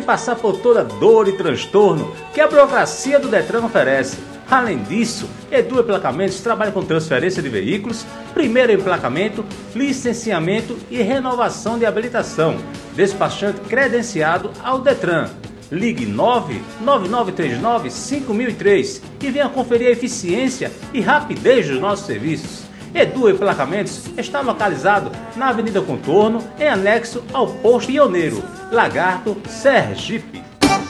Evite passar por toda dor e transtorno que a burocracia do Detran oferece. Além disso, Edu Emplacamentos trabalha com transferência de veículos, primeiro emplacamento, licenciamento e renovação de habilitação. Despachante credenciado ao Detran. Ligue 99939-5003 e venha conferir a eficiência e rapidez dos nossos serviços. Edu Emplacamentos está localizado na Avenida Contorno, em anexo ao Posto Pioneiro, Lagarto, Sergipe.